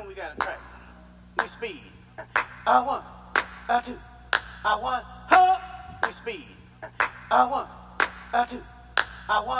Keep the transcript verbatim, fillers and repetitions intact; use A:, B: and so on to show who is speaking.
A: we got a track. We speed. I one, I two, I one, huh? We speed. I one, I two, I one.